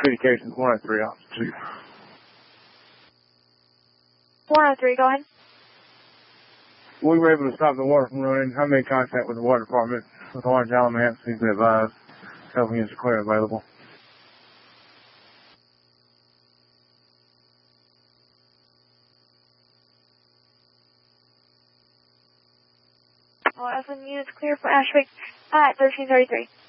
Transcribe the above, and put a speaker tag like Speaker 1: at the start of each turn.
Speaker 1: Communications 103, Officer 2.
Speaker 2: 103, go ahead.
Speaker 1: We were able to stop the water from running. I made contact with the water department with Orange Alamance. He's been advised. Helping units are clear available.
Speaker 2: Well, F1 units clear for Ashwick at 1333.